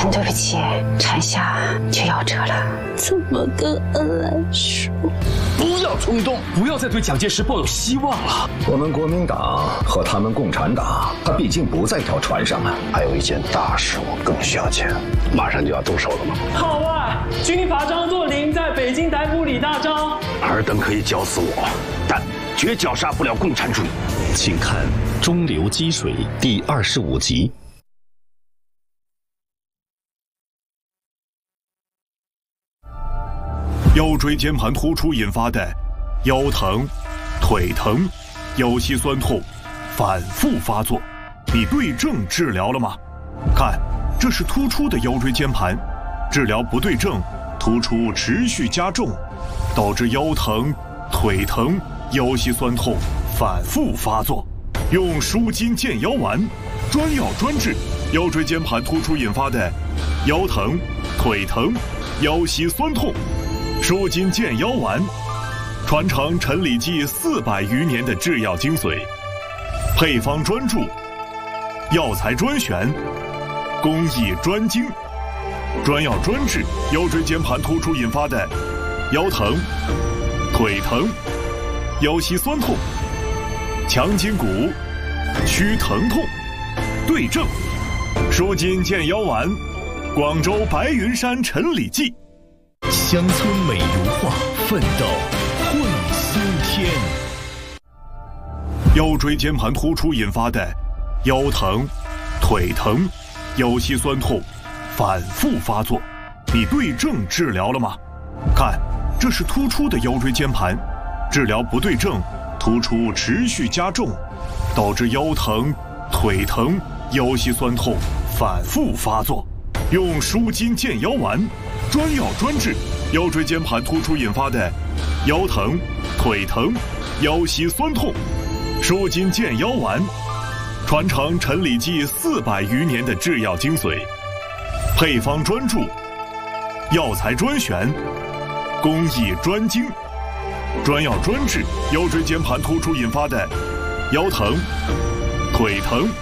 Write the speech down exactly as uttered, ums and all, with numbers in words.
很对不起，产下就夭折了。 怎么跟恩来说？ 不要冲动， 不要再对蒋介石抱有希望了。 我们国民党和他们共产党，他毕竟不在一条船上啊。 还有一件大事，我更需要钱，马上就要动手了吗？ 号外！军阀张作霖在北京逮捕李大钊。 尔等可以绞死我，但绝绞杀不了共产主义。 请看《中流击水》第二十五集。 腰椎间盘突出引发的腰疼、腿疼、腰膝酸痛反复发作，你对症治疗了吗？看，这是突出的腰椎间盘，治疗不对症，突出持续加重，导致腰疼、腿疼、腰膝酸痛反复发作。用舒筋健腰丸，专药专治腰椎间盘突出引发的腰疼、腿疼、腰膝酸痛。舒筋健腰丸，传承陈李济四百余年的制药精髓，配方专注，药材专选，工艺专精，专药专治腰椎间盘突出引发的腰疼、腿疼、腰膝酸痛，强筋骨，祛疼痛，对症，舒筋健腰丸，广州白云山陈李济。 乡村美如画，奋斗会新天。 腰椎间盘突出引发的腰疼、腿疼、腰膝酸痛反复发作，你对症治疗了吗？看，这是突出的腰椎间盘，治疗不对症，突出持续加重，导致腰疼、腿疼、腰膝酸痛反复发作。用舒筋健腰丸，专药专治腰椎间盘突出引发的腰疼、腿疼、腰膝酸痛。舒筋健腰丸，传承陈李济四百余年的制药精髓，配方专注，药材专选，工艺专精，专药专治腰椎间盘突出引发的腰疼、腿疼、